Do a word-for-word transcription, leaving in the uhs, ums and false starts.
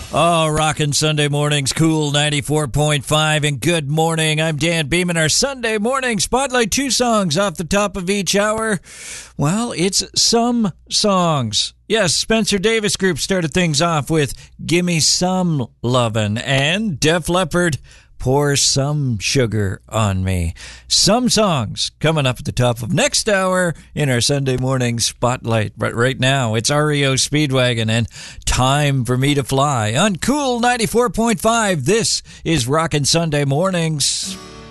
Oh, rockin' Sunday mornings, Cool ninety-four point five, and good morning. I'm Dan Beeman. Our Sunday morning spotlight, two songs off the top of each hour. Well, it's some songs. Yes, Spencer Davis Group started things off with Gimme Some Lovin', and Def Leppard, Pour Some Sugar on Me. Some songs coming up at the top of next hour in our Sunday morning spotlight. But right now, it's R E O Speedwagon and Time for Me to Fly on Cool ninety-four point five. This is Rockin' Sunday Mornings.